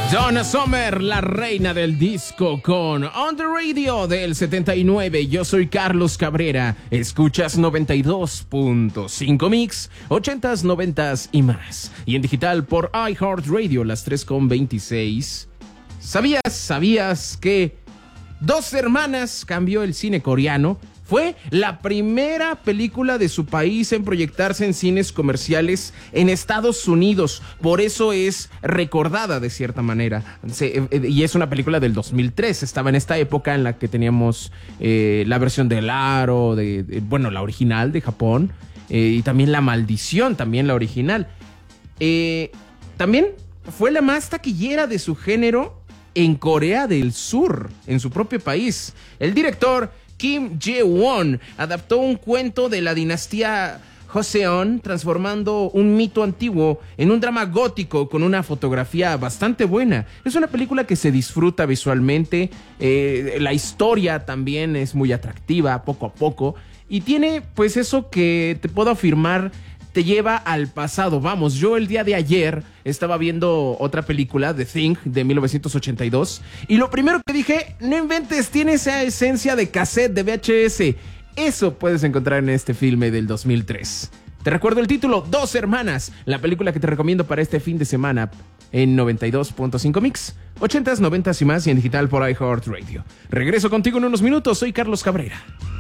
Donna Summer, la reina del disco, con On The Radio del 79. Yo soy Carlos Cabrera. Escuchas 92.5 Mix, 80s, 90s y más. Y en digital por iHeartRadio, las 3:26. ¿Sabías que Dos Hermanas cambió el cine coreano? Fue la primera película de su país en proyectarse en cines comerciales en Estados Unidos. Por eso es recordada de cierta manera. Y es una película del 2003. Estaba en esta época en la que teníamos la versión del Aro, la original de Japón. Y también La Maldición, también la original. También fue la más taquillera de su género en Corea del Sur, en su propio país. El director Kim Jae-won adaptó un cuento de la dinastía Joseon, transformando un mito antiguo en un drama gótico con una fotografía bastante buena. Es una película que se disfruta visualmente, la historia también es muy atractiva poco a poco, y tiene pues eso que te puedo afirmar te lleva al pasado. Vamos, yo el día de ayer estaba viendo otra película, The Thing, de 1982, y lo primero que dije, no inventes, tiene esa esencia de cassette, de VHS. Eso puedes encontrar en este filme del 2003. Te recuerdo el título, Dos Hermanas, la película que te recomiendo para este fin de semana en 92.5 Mix, 80s, 90s y más, y en digital por iHeartRadio. Regreso contigo en unos minutos, soy Carlos Cabrera.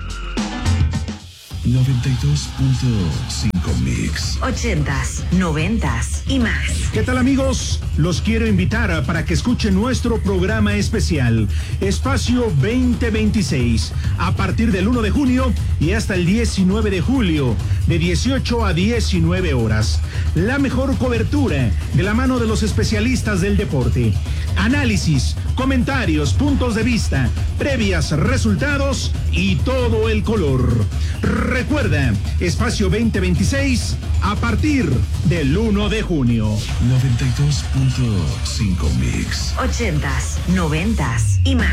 92.5 Mix, 80s, 90s y más. ¿Qué tal, amigos? Los quiero invitar para que escuchen nuestro programa especial Espacio 2026 a partir del 1 de junio y hasta el 19 de julio de 18 a 19 horas. La mejor cobertura de la mano de los especialistas del deporte. Análisis, comentarios, puntos de vista, previas, resultados y todo el color. Recuerda, Espacio 2026 a partir del 1 de junio. 92.5 Mix, 80s, 90s y más.